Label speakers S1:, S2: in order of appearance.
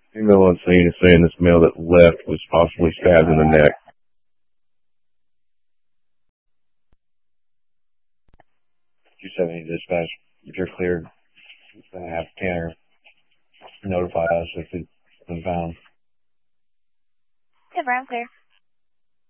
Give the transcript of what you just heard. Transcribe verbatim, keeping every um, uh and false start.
S1: Female on scene is saying this male that left was possibly stabbed in the neck. two seventy dispatch, if you're cleared, it's going to have Tanner notify us if it's been found.
S2: Confirm, clear.